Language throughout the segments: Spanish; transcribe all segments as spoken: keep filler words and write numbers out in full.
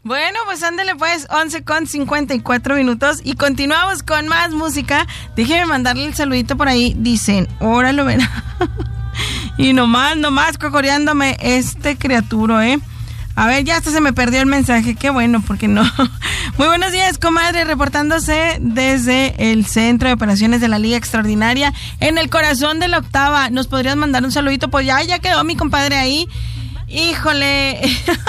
Bueno, pues ándale pues, once con cincuenta y cuatro minutos y continuamos con más música. Déjeme mandarle el saludito por ahí. Dicen, óralo, verá. Y nomás, nomás cocoreándome este criaturo, ¿eh? A ver, ya hasta se me perdió el mensaje. Qué bueno, porque no. Muy buenos días, comadre, reportándose desde el Centro de Operaciones de la Liga Extraordinaria en el corazón de la octava. ¿Nos podrías mandar un saludito? Pues ya, ya quedó mi compadre ahí. Híjole.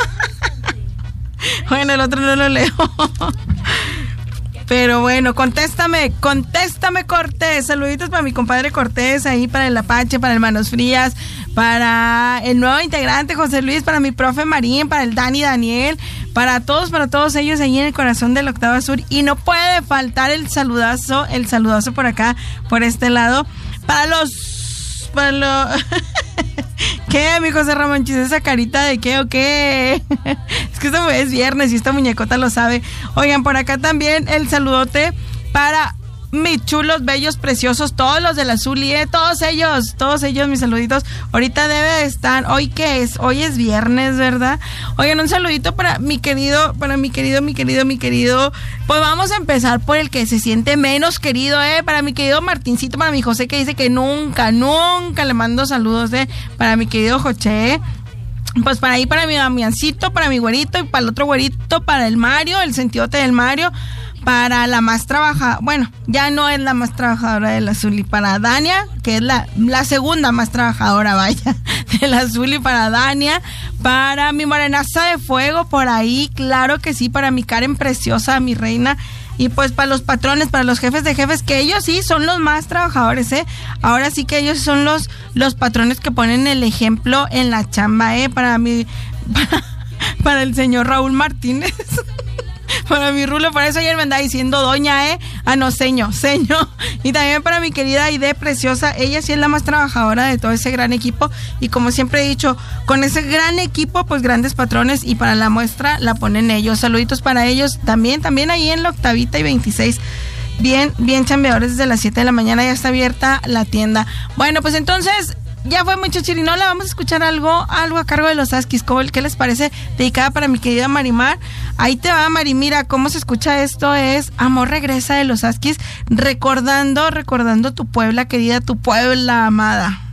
Bueno, el otro no lo leo. Pero bueno, contéstame, contéstame Cortés. Saluditos para mi compadre Cortés, ahí para el Apache, para el Manos Frías, para el nuevo integrante José Luis, para mi profe Marín, para el Dani Daniel, para todos, para todos ellos ahí en el corazón de la Octava Sur. Y no puede faltar el saludazo, el saludazo por acá, por este lado, para los... para los... ¿Qué, mi José Ramonchis? ¿Esa carita de qué o qué? Es que esto es viernes y esta muñecota lo sabe. Oigan, por acá también el saludote para mis chulos, bellos, preciosos, todos los del Azul y eh, todos ellos, todos ellos, mis saluditos. Ahorita debe estar, ¿hoy qué es? Hoy es viernes, ¿verdad? Oigan, un saludito para mi querido, para mi querido, mi querido, mi querido. Pues vamos a empezar por el que se siente menos querido, ¿eh? Para mi querido Martincito, para mi José, que dice que nunca, nunca le mando saludos, ¿eh? Para mi querido Joché. Pues para ahí, para mi Damiancito, para mi güerito y para el otro güerito, para el Mario, el sentidote del Mario. Para la más trabajadora, bueno, ya no es la más trabajadora del Azul, y para Dania, que es la, la segunda más trabajadora, vaya, del Azul, y para Dania, para mi morenaza de fuego, por ahí, claro que sí, para mi Karen preciosa, mi reina, y pues para los patrones, para los jefes de jefes, que ellos sí son los más trabajadores, ¿eh? Ahora sí que ellos son los, los patrones que ponen el ejemplo en la chamba, ¿eh? Para mi, para, para el señor Raúl Martínez. Para mi Rulo, por eso ayer me andaba diciendo doña, ¿eh? Ah, no, seño, seño. Y también para mi querida Aide preciosa, ella sí es la más trabajadora de todo ese gran equipo. Y como siempre he dicho, con ese gran equipo, pues grandes patrones. Y para la muestra la ponen ellos. Saluditos para ellos también, también ahí en la octavita y veintiséis. Bien, bien chambeadores, desde las siete de la mañana ya está abierta la tienda. Bueno, pues entonces... ya fue mucho chirinola, vamos a escuchar algo, algo a cargo de los Askis. ¿Qué les parece? Dedicada para mi querida Marimar. Ahí te va, Mari, mira cómo se escucha esto, es Amor Regresa de los Askis, recordando, recordando tu Puebla querida, tu Puebla amada.